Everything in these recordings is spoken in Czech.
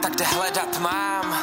tak kde hledat mám.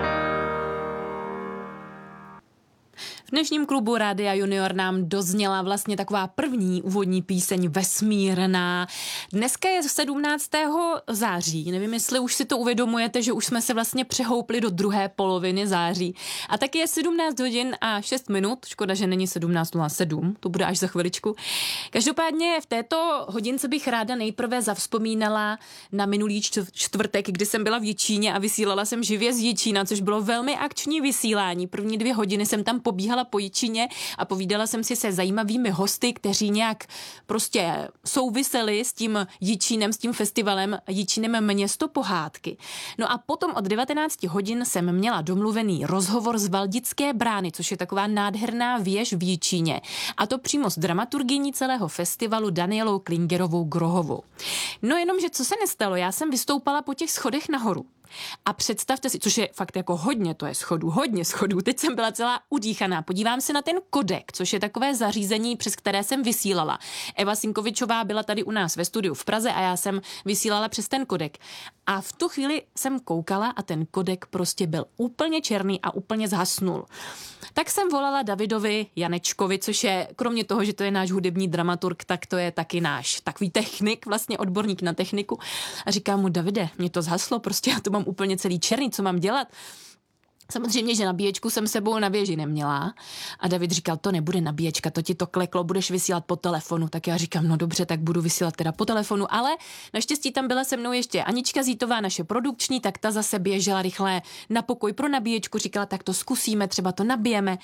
V dnešním klubu Rádia Junior nám dozněla vlastně taková první úvodní píseň Vesmírná. Dneska je 17. září. Nevím, jestli už si to uvědomujete, že už jsme se vlastně přehoupli do druhé poloviny září. A taky je 17 hodin a 6 minut. Škoda, že není 17:07. To bude až za chviličku. Každopádně v této hodince bych ráda nejprve zavzpomínala na minulý čtvrtek, kdy jsem byla v Jičíně a vysílala jsem živě z Jičína, což bylo velmi akční vysílání. První 2 hodiny jsem tam pobíhala po Jičíně a povídala jsem si se zajímavými hosty, kteří nějak prostě souviseli s tím Jičínem, s tím festivalem Jičínem město pohádky. No a potom od 19 hodin jsem měla domluvený rozhovor z Valdické brány, což je taková nádherná věž v Jičíně. A to přímo s dramaturgyní celého festivalu Danielou Klingerovou Grohovou. No jenomže co se nestalo, já jsem vystoupala po těch schodech nahoru. A představte si, což je fakt jako hodně schodů. Teď jsem byla celá udýchaná. Podívám se na ten kodek, což je takové zařízení, přes které jsem vysílala. Eva Sinkovičová byla tady u nás ve studiu v Praze a já jsem vysílala přes ten kodek. A v tu chvíli jsem koukala a ten kodek prostě byl úplně černý a úplně zhasnul. Tak jsem volala Davidovi Janečkovi, což je, kromě toho, že to je náš hudební dramaturg, tak to je taky náš takový technik, vlastně odborník na techniku. A říkám mu: Davide, mě to zhaslo, prostě já to mám úplně celý černý, co mám dělat? Samozřejmě, že nabíječku jsem sebou na věži neměla a David říkal: to nebude nabíječka, to ti to kleklo, budeš vysílat po telefonu. Tak já říkám: no dobře, tak budu vysílat teda po telefonu, ale naštěstí tam byla se mnou ještě Anička Zítová, naše produkční, tak ta zase běžela rychle na pokoj pro nabíječku, říkala: tak to zkusíme, třeba to nabijeme.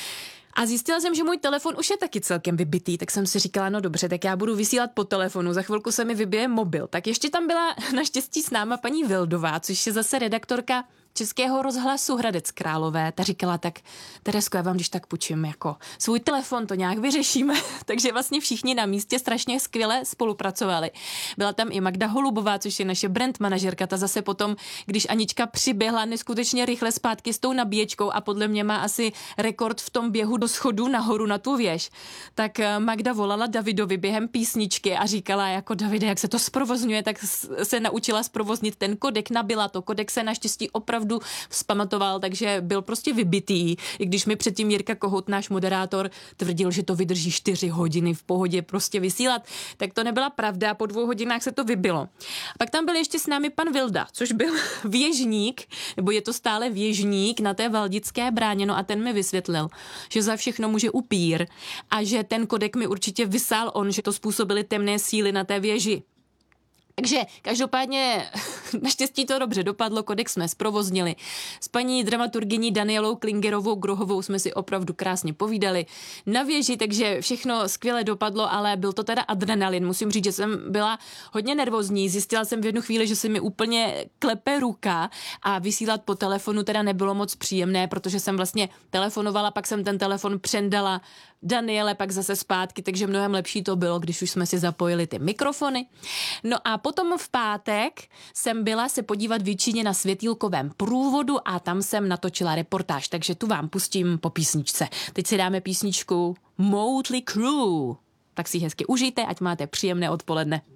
A zjistila jsem, že můj telefon už je taky celkem vybitý, tak jsem si říkala: no dobře, tak já budu vysílat po telefonu, za chvilku se mi vybije mobil. Tak ještě tam byla naštěstí s náma paní Vildová, což je zase redaktorka Českého rozhlasu Hradec Králové. Ta říkala: tak Teresko, já vám když tak půjčím jako svůj telefon, to nějak vyřešíme. Takže vlastně všichni na místě strašně skvěle spolupracovali. Byla tam i Magda Holubová, což je naše brand manažerka. Ta zase potom, když Anička přiběhla neskutečně rychle zpátky s tou nabíječkou a podle mě má asi rekord v tom běhu do schodu nahoru na tu věž, tak Magda volala Davidovi během písničky a říkala jako: Davide, jak se to zprovozňuje, tak se naučila zprovoznit ten kodek, nabila to. Kodek se naštěstí opravdu vzpamatoval, takže byl prostě vybitý. I když mi předtím Jirka Kohout, náš moderátor, tvrdil, že to vydrží 4 hodiny v pohodě prostě vysílat, tak to nebyla pravda. Po 2 hodinách se to vybilo. A pak tam byl ještě s námi pan Vilda, což byl věžník, nebo je to stále věžník na té Valdické bráně, no a ten mi vysvětlil, že za všechno může upír a že ten kodek mi určitě vysál on, že to způsobily temné síly na té věži. Takže každopádně naštěstí to dobře dopadlo, kodek jsme zprovoznili. S paní dramaturgyní Danielou Klingerovou Grohovou jsme si opravdu krásně povídali na věži, takže všechno skvěle dopadlo, ale byl to teda adrenalin. Musím říct, že jsem byla hodně nervózní. Zjistila jsem v jednu chvíli, že se mi úplně klepe ruka a vysílat po telefonu teda nebylo moc příjemné, protože jsem vlastně telefonovala, pak jsem ten telefon přendala Daniele, pak zase zpátky, takže mnohem lepší to bylo, když už jsme si zapojili ty mikrofony. No a potom v pátek jsem byla se podívat v Jičíně na Světýlkovém průvodu a tam jsem natočila reportáž, takže tu vám pustím po písničce. Teď si dáme písničku Motley Crue. Tak si ji hezky užijte, ať máte příjemné odpoledne.